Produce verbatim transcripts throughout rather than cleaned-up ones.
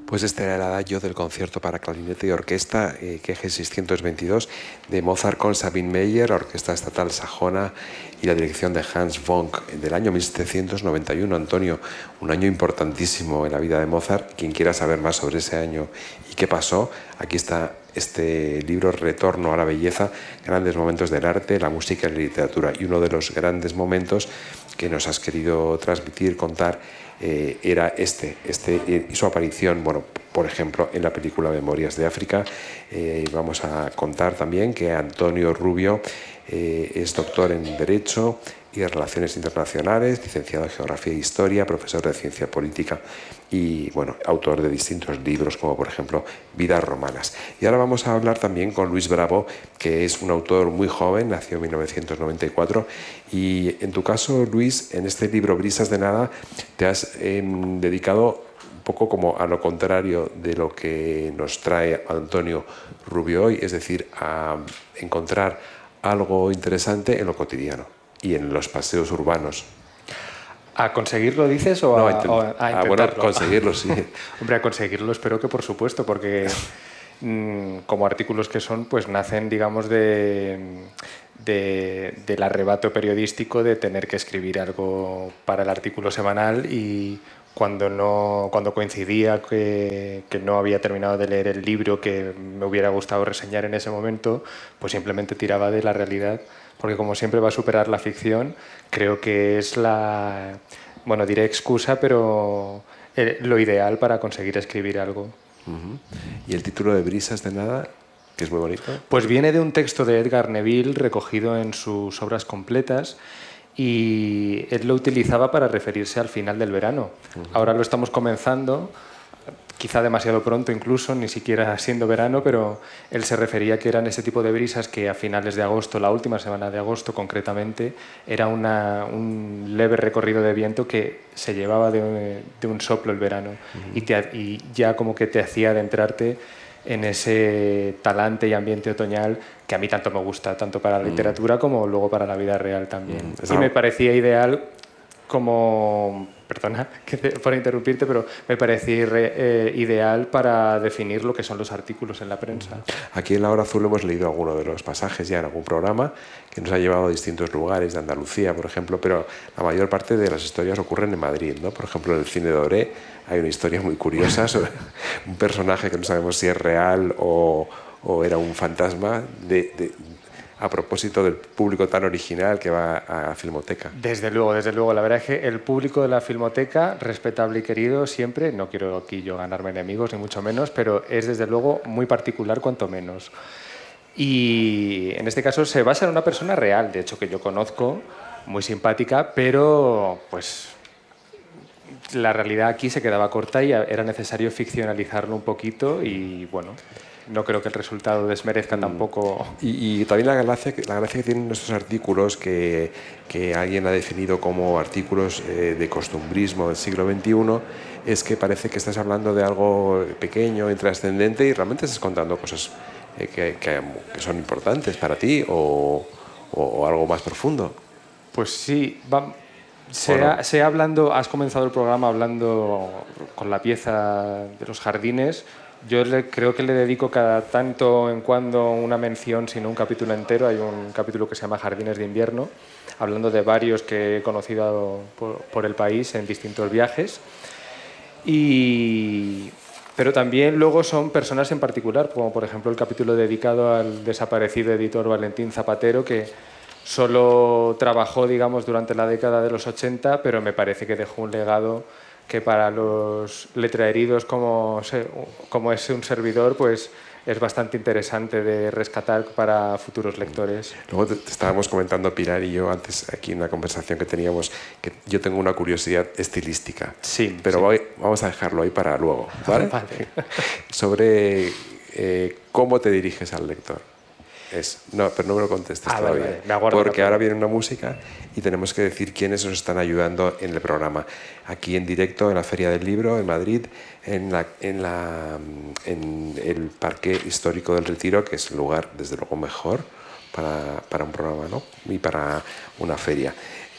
Pues este era el adagio del concierto para clarinete y orquesta, eh, G G seiscientos veintidós, de Mozart con Sabine Meyer, la Orquesta Estatal Sajona y la dirección de Hans Vonk, del año mil setecientos noventa y uno. Antonio, un año importantísimo en la vida de Mozart. Quien quiera saber más sobre ese año y qué pasó, aquí está este libro, Retorno a la Belleza, grandes momentos del arte, la música y la literatura. Y uno de los grandes momentos que nos has querido transmitir, contar, eh, era este, este y su aparición, bueno, por ejemplo, en la película Memorias de África. Eh, vamos a contar también que Antonio Rubio eh, es doctor en Derecho y de Relaciones Internacionales, licenciado en Geografía e Historia, profesor de Ciencia Política y, bueno, autor de distintos libros, como por ejemplo Vidas Romanas. Y ahora vamos a hablar también con Luis Bravo, que es un autor muy joven, nació en mil novecientos noventa y cuatro, y en tu caso, Luis, en este libro Brisas de Nada, te has eh, dedicado un poco como a lo contrario de lo que nos trae Antonio Rubio hoy, es decir, a encontrar algo interesante en lo cotidiano y en los paseos urbanos. ¿A conseguirlo dices o no, a, a, o a intentarlo? A, bueno, conseguirlo, sí. Hombre, a conseguirlo espero que por supuesto, porque mmm, como artículos que son, pues nacen, digamos, de, de, del arrebato periodístico de tener que escribir algo para el artículo semanal, y cuando, no, cuando coincidía que, que no había terminado de leer el libro que me hubiera gustado reseñar en ese momento, pues simplemente tiraba de la realidad, porque como siempre va a superar la ficción, creo que es la, bueno, diré excusa, pero lo ideal para conseguir escribir algo. Uh-huh. ¿Y el título de Brisas de Nada, que es muy bonito? Pues viene de un texto de Edgar Neville recogido en sus obras completas, y él lo utilizaba para referirse al final del verano. Uh-huh. Ahora lo estamos comenzando, quizá demasiado pronto incluso, ni siquiera siendo verano, pero él se refería que eran ese tipo de brisas que a finales de agosto, la última semana de agosto concretamente, era una, un leve recorrido de viento que se llevaba de, de un soplo el verano. Uh-huh. y, te, y ya como que te hacía adentrarte en ese talante y ambiente otoñal que a mí tanto me gusta, tanto para la literatura como luego para la vida real también. Mm, y me parecía ideal como, perdona que te, por interrumpirte, pero me parecía eh, ideal para definir lo que son los artículos en la prensa. Aquí en La Hora Azul hemos leído algunos de los pasajes ya en algún programa que nos ha llevado a distintos lugares de Andalucía, por ejemplo, pero la mayor parte de las historias ocurren en Madrid, ¿no? Por ejemplo, en el cine de Oré hay una historia muy curiosa sobre un personaje que no sabemos si es real o, o era un fantasma de, de a propósito del público tan original que va a la Filmoteca. Desde luego, desde luego. La verdad es que el público de la Filmoteca, respetable y querido siempre, no quiero aquí yo ganarme enemigos ni mucho menos, pero es desde luego muy particular cuanto menos. Y en este caso se basa en una persona real, de hecho que yo conozco, muy simpática, pero pues la realidad aquí se quedaba corta y era necesario ficcionalizarlo un poquito, y bueno, no creo que el resultado desmerezca tampoco. Y, y también la gracia, la gracia que tienen nuestros artículos, que, que alguien ha definido como artículos eh, de costumbrismo del siglo veintiuno, es que parece que estás hablando de algo pequeño, intrascendente, y realmente estás contando cosas eh, que, que, que son importantes para ti o, o, o algo más profundo. Pues sí, va, sea, sea hablando, has comenzado el programa hablando con la pieza de los jardines. Yo le, creo que le dedico cada tanto en cuando una mención, sino un capítulo entero. Hay un capítulo que se llama Jardines de Invierno, hablando de varios que he conocido por, por el país en distintos viajes. Y, pero también luego son personas en particular, como por ejemplo el capítulo dedicado al desaparecido editor Valentín Zapatero, que solo trabajó, digamos, durante la década de los ochenta, pero me parece que dejó un legado que para los letraheridos como, como es un servidor, pues es bastante interesante de rescatar para futuros lectores. Luego te, te estábamos comentando Pilar y yo antes aquí en una conversación que teníamos, que yo tengo una curiosidad estilística, sí, pero sí. Voy, vamos a dejarlo ahí para luego, ¿vale? Vale. Sobre eh, cómo te diriges al lector. Es, no, pero no me lo contestes ah, todavía, vale, vale. Me porque ahora viene una música y tenemos que decir quiénes nos están ayudando en el programa. Aquí en directo, en la Feria del Libro, en Madrid, en, la, en, la, en el Parque Histórico del Retiro, que es el lugar, desde luego, mejor para, para un programa, ¿no? Y para una feria.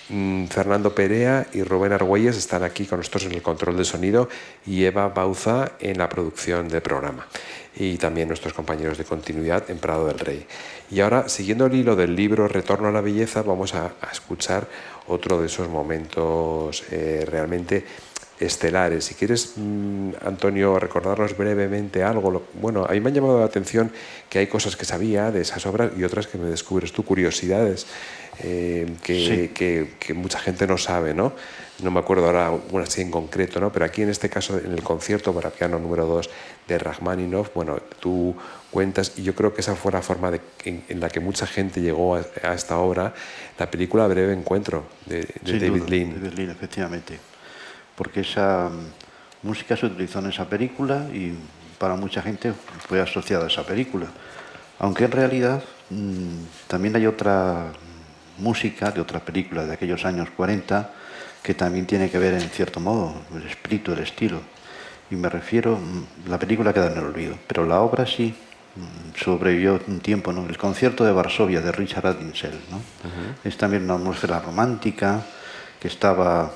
Fernando Perea y Rubén Argüelles están aquí con nosotros en el control de sonido y Eva Bauza en la producción del programa. Y también nuestros compañeros de continuidad en Prado del Rey. Y ahora, siguiendo el hilo del libro Retorno a la belleza, vamos a, a escuchar otro de esos momentos eh, realmente estelares. Si quieres, mmm, Antonio, recordarnos brevemente algo. Lo, bueno, a mí me ha llamado la atención que hay cosas que sabía de esas obras y otras que me descubres tú, curiosidades eh, que, sí. que, que mucha gente no sabe, ¿no? No me acuerdo ahora una así en concreto, ¿no? Pero aquí en este caso, en el concierto para piano número dos de Rachmaninoff, bueno, tú cuentas, y yo creo que esa fue la forma de, en, en la que mucha gente llegó a, a esta obra, la película Breve Encuentro de, de David duda, Lean. David Lean, efectivamente. Porque esa música se utilizó en esa película y para mucha gente fue asociada a esa película. Aunque en realidad mmm, también hay otra música de otra película de aquellos años cuarenta que también tiene que ver en cierto modo el espíritu, el estilo. Y me refiero, la película queda en el olvido, pero la obra sí sobrevivió un tiempo, ¿no? El concierto de Varsovia de Richard Addinsell, ¿no? Uh-huh. Es también una atmósfera romántica que estaba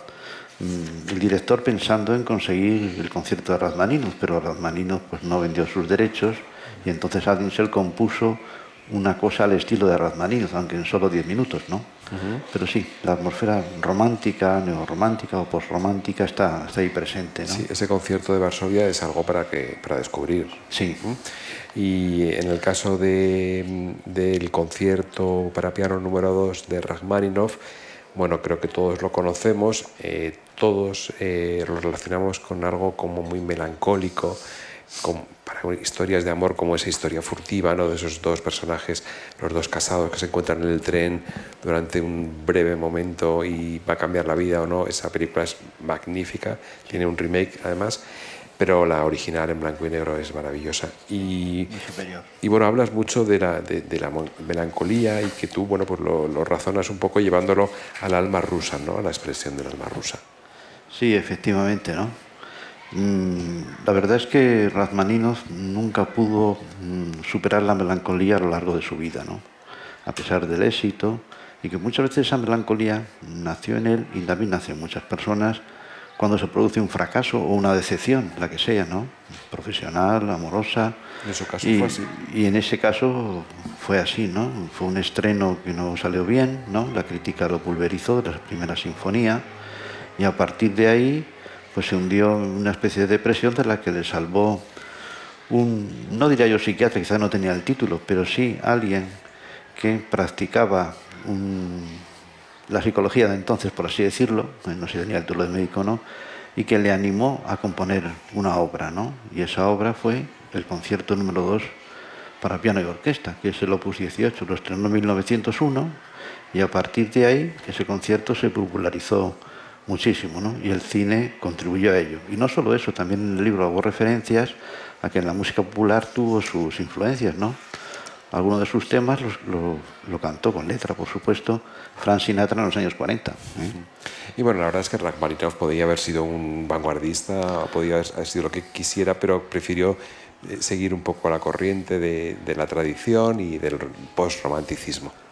el director pensando en conseguir el concierto de Rachmaninoff, pero Rachmaninoff pues no vendió sus derechos y entonces Addinsell compuso una cosa al estilo de Rachmaninoff, aunque en solo diez minutos, ¿no? Uh-huh. Pero sí, la atmósfera romántica, neorromántica o posromántica está, está ahí presente, ¿no? Sí, ese concierto de Varsovia es algo para, que, para descubrir. Sí. Uh-huh. Y en el caso de, del concierto para piano número dos de Rachmaninoff, bueno, creo que todos lo conocemos, eh, todos eh, lo relacionamos con algo como muy melancólico, con, para historias de amor como esa historia furtiva, ¿no? De esos dos personajes, los dos casados que se encuentran en el tren durante un breve momento y va a cambiar la vida o no. Esa película es magnífica, tiene un remake además, pero la original en blanco y negro es maravillosa. Y, y bueno, hablas mucho de la, de, de la melancolía y que tú, bueno, pues lo, lo razonas un poco llevándolo al alma rusa, ¿no? A la expresión del alma rusa. Sí, efectivamente, ¿no? Mm, la verdad es que Rachmaninoff nunca pudo mm, superar la melancolía a lo largo de su vida, ¿no? A pesar del éxito, y que muchas veces esa melancolía nació en él y también nació en muchas personas cuando se produce un fracaso o una decepción, la que sea, ¿no? Profesional, amorosa. En su caso y, fue así. Y en ese caso fue así, ¿no? Fue un estreno que no salió bien, ¿no? La crítica lo pulverizó de la primera sinfonía y a partir de ahí pues se hundió en una especie de depresión de la que le salvó un, no diría yo psiquiatra, quizás no tenía el título, pero sí alguien que practicaba un... la psicología de entonces, por así decirlo, no sé si tenía el título de médico o no, y que le animó a componer una obra, ¿no? Y esa obra fue el concierto número dos para piano y orquesta, que es el Opus dieciocho, lo estrenó en mil novecientos uno, y a partir de ahí ese concierto se popularizó muchísimo, ¿no? Y el cine contribuyó a ello. Y no solo eso, también en el libro hago referencias a que en la música popular tuvo sus influencias, ¿no? Algunos de sus temas los, lo, lo cantó con letra, por supuesto, Frank Sinatra en los años cuarenta. ¿eh? Y bueno, la verdad es que Rachmaninoff podía haber sido un vanguardista, podía haber sido lo que quisiera, pero prefirió seguir un poco la corriente de, de la tradición y del post-romanticismo.